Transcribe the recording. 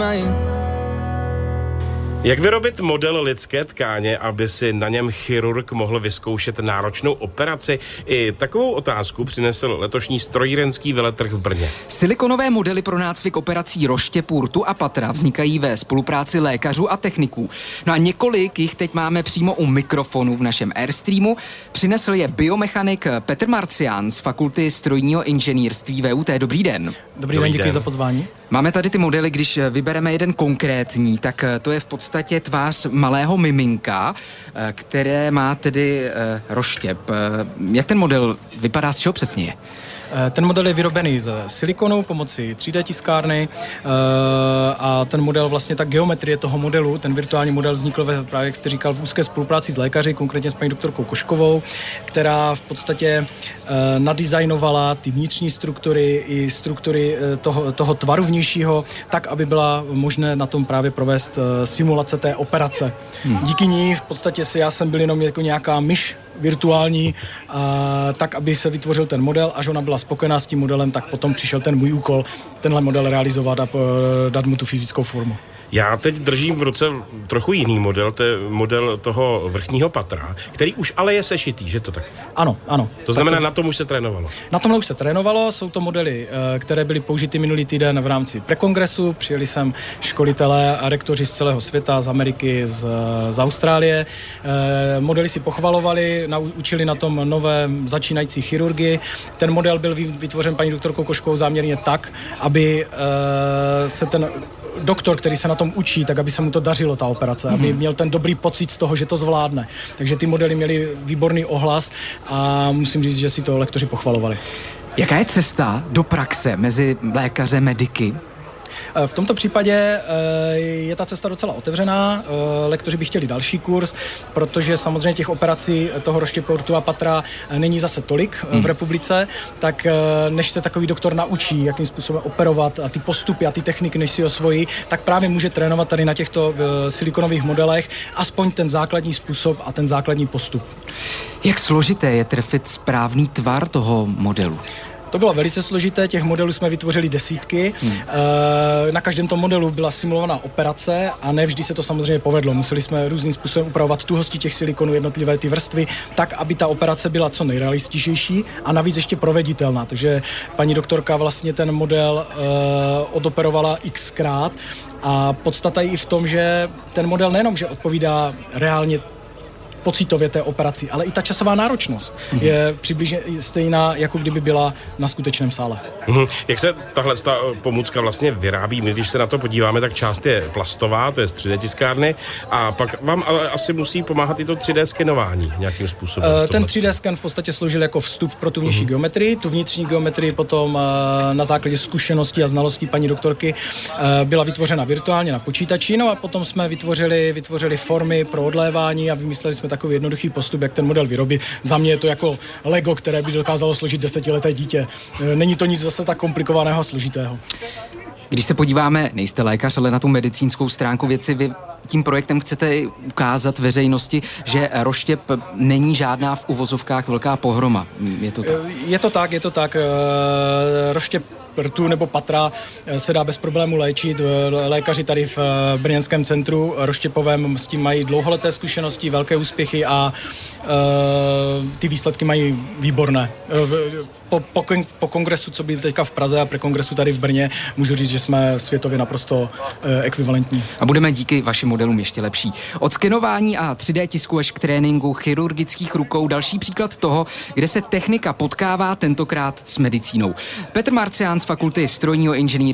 Jak vyrobit model lidské tkáně, aby si na něm chirurg mohl vyzkoušet náročnou operaci? I takovou otázku přinesl letošní strojírenský veletrh v Brně. Silikonové modely pro nácvik operací roštěpu, rtu a patra vznikají ve spolupráci lékařů a techniků. No a několik jich teď máme přímo u mikrofonu v našem Airstreamu. Přinesl je biomechanik Petr Marcián z Fakulty strojního inženýrství VUT. Dobrý den. Dobrý den, děkuji za pozvání. Máme tady ty modely, když vybereme jeden konkrétní, tak to je v podstatě tvář malého miminka, které má tedy roštěp. Jak ten model vypadá, z čeho přesně je? Ten model je vyrobený ze silikonu pomocí 3D tiskárny a ten model, vlastně ta geometrie toho modelu, ten virtuální model vznikl právě, jak jste říkal, v úzké spolupráci s lékaři, konkrétně s paní doktorkou Koškovou, která v podstatě nadizajnovala ty vnitřní struktury i struktury toho tvaru vnějšího, tak, aby byla možné na tom právě provést simulace té operace. Díky ní v podstatě já jsem byl jenom jako nějaká myš virtuální, tak, aby se vytvořil ten model, až ona byla spokojená s tím modelem, tak potom přišel ten můj úkol, tenhle model realizovat a dát mu tu fyzickou formu. Já teď držím v ruce trochu jiný model, to je model toho vrchního patra, který už ale je sešitý, že to tak? Ano. To znamená, na tom už se trénovalo? Na tomhle už se trénovalo, jsou to modely, které byly použity minulý týden v rámci prekongresu, přijeli sem školitelé a rektoři z celého světa, z Ameriky, z Austrálie. Modely si pochvalovali, učili na tom nové začínající chirurgy. Ten model byl vytvořen paní doktorkou Koškovou záměrně tak, aby se ten doktor, který se na tom učí, tak aby se mu to dařilo, ta operace, aby měl ten dobrý pocit z toho, že to zvládne. Takže ty modely měly výborný ohlas a musím říct, že si to lektoři pochvalovali. Jaká je cesta do praxe mezi lékaře, mediky? V tomto případě je ta cesta docela otevřená. Lektoři by chtěli další kurz, protože samozřejmě těch operací toho roštěpu, rtu a patra není zase tolik v republice, tak než se takový doktor naučí, jakým způsobem operovat a ty postupy a ty techniky, než si osvojí, tak právě může trénovat tady na těchto silikonových modelech aspoň ten základní způsob a ten základní postup. Jak složité je trefit správný tvar toho modelu? To bylo velice složité, těch modelů jsme vytvořili desítky. Na každém tom modelu byla simulovaná operace a ne vždy se to samozřejmě povedlo. Museli jsme různým způsobem upravovat tuhosti těch silikonů, jednotlivé ty vrstvy, tak, aby ta operace byla co nejrealističtější a navíc ještě proveditelná. Takže paní doktorka vlastně ten model odoperovala xkrát a podstata je i v tom, že ten model nejenom, že odpovídá reálně pocitově té operaci, ale i ta časová náročnost je přibližně stejná, jako kdyby byla na skutečném sále. Jak se tahle pomůcka vlastně vyrábí? My, když se na to podíváme, tak část je plastová, to je z 3D tiskárny, a pak vám ale asi musí pomáhat i to 3D skenování nějakým způsobem. Ten 3D sken v podstatě sloužil jako vstup pro tu vnější geometrii. Tu vnitřní geometrii potom na základě zkušeností a znalostí paní doktorky byla vytvořena virtuálně na počítači, no a potom jsme vytvořili formy pro odlévání a vymysleli jsme takový jednoduchý postup, jak ten model vyrobit. Za mě je to jako Lego, které by dokázalo složit 10leté dítě. Není to nic zase tak komplikovaného a složitého. Když se podíváme, nejste lékař, ale na tu medicínskou stránku věci, vy tím projektem chcete ukázat veřejnosti, že roštěp není žádná v uvozovkách velká pohroma. Je to tak? Je to tak. Roštěp rtu nebo patra se dá bez problému léčit. Lékaři tady v brněnském centru roštěpovém s tím mají dlouholeté zkušenosti, velké úspěchy a ty výsledky mají výborné. Po kongresu, co byl teďka v Praze a prekongresu tady v Brně, můžu říct, že jsme světově naprosto ekvivalentní. A budeme díky vašim modelům ještě lepší. Od skenování a 3D tisku až k tréninku chirurgických rukou další příklad toho, kde se technika potkává tentokrát s medicínou. Petr Marcián z Fakulty strojního inženýrství